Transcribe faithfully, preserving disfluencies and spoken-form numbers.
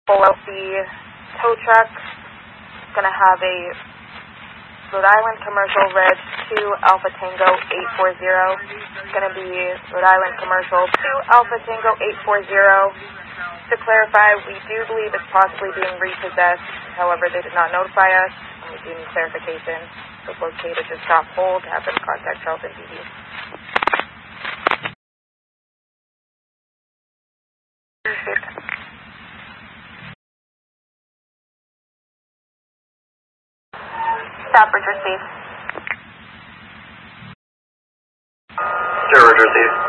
Below the tow truck, it's going to have a Rhode Island Commercial Red two Alpha Tango eight four zero. It's going to be Rhode Island Commercial two Alpha Tango eight four zero. To clarify, we do believe it's possibly being repossessed. However, they did not notify us, and we do need clarification. So located, just stop hold, have them contact Charlton P D. Stoppage received. Storage received.